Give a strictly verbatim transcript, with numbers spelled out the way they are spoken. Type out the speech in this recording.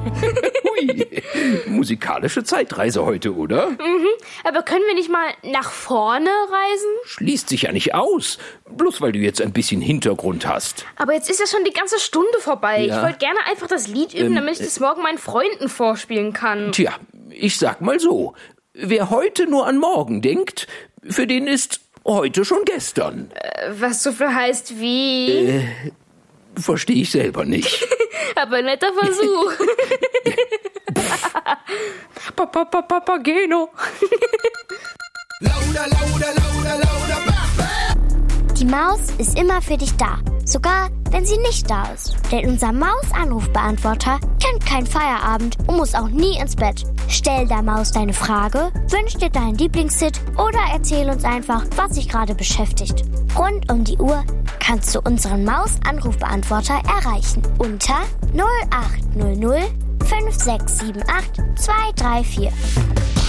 Hui, musikalische Zeitreise heute, oder? Mhm, aber können wir nicht mal nach vorne reisen? Schließt sich ja nicht aus, bloß weil du jetzt ein bisschen Hintergrund hast. Aber jetzt ist ja schon die ganze Stunde vorbei. Ja. Ich wollte gerne einfach das Lied üben, Ähm, damit ich das morgen meinen Freunden vorspielen kann. Tja, ich sag mal so, wer heute nur an morgen denkt, für den ist heute schon gestern. Äh, was so viel heißt wie... Äh, verstehe ich selber nicht. Aber netter Versuch. Papa, Papa, Papageno. Die Maus ist immer für dich da, sogar wenn sie nicht da ist. Denn unser Maus-Anrufbeantworter kennt keinen Feierabend und muss auch nie ins Bett. Stell der Maus deine Frage, wünsch dir deinen Lieblingshit oder erzähl uns einfach, was dich gerade beschäftigt. Rund um die Uhr kannst du unseren Maus-Anrufbeantworter erreichen unter null acht null null fünf sechs sieben acht zwei drei vier.